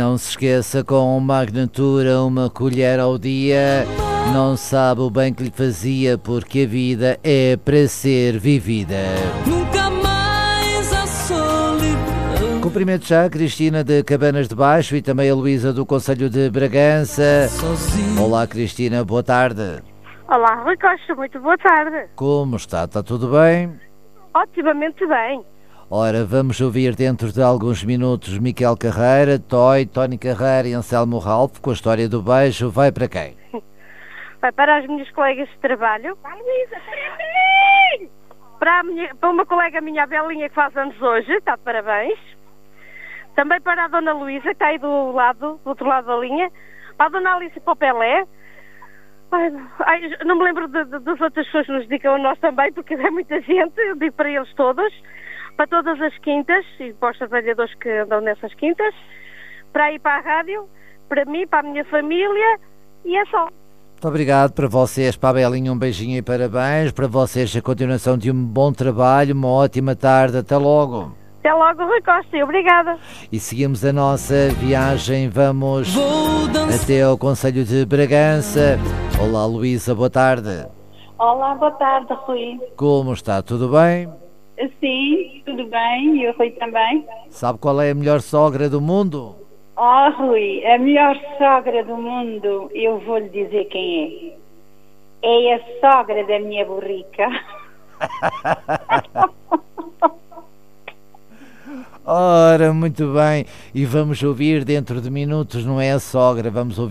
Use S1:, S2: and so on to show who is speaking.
S1: Não se esqueça, com uma agnatura, uma colher ao dia, não sabe o bem que lhe fazia, porque a vida é para ser vivida.
S2: Nunca mais a solidão.
S1: Cumprimento já a Cristina de Cabanas de Baixo e também a Luísa do Concelho de Bragança.
S2: Sozinho.
S1: Olá, Cristina, boa tarde.
S3: Olá, Rui Costa, muito boa tarde.
S1: Como está? Está tudo bem?
S3: Otimamente bem.
S1: Ora, vamos ouvir dentro de alguns minutos Miquel Carreira, Tony Carreira e Anselmo Ralph com a história do beijo. Vai para quem?
S3: Vai para as minhas colegas de trabalho. Para uma colega minha, a Belinha, que faz anos hoje, está de parabéns. Também para a Dona Luísa, que está aí do outro lado da linha. Para a Dona Alice e para o Pelé. Não me lembro das outras pessoas que nos dedicam a nós também, porque é muita gente, eu digo para eles todos. Para todas as quintas e para os trabalhadores que andam nessas quintas, para ir para a rádio, para mim, para a minha família, e é só.
S1: Muito obrigado para vocês, para a Belinha, um beijinho e parabéns. Para vocês, a continuação de um bom trabalho, uma ótima tarde. Até logo.
S3: Até logo, Rui Costa, e obrigada.
S1: E seguimos a nossa viagem, vamos até ao Concelho de Bragança. Olá, Luísa, boa tarde.
S4: Olá, boa tarde, Rui.
S1: Como está? Tudo bem?
S4: Sim, tudo bem, e o Rui também.
S1: Sabe qual é a melhor sogra do mundo?
S4: Oh, Rui, a melhor sogra do mundo, eu vou lhe dizer quem é. É a sogra da minha burrica.
S1: Ora, muito bem. E vamos ouvir dentro de minutos, não é a sogra, vamos ouvir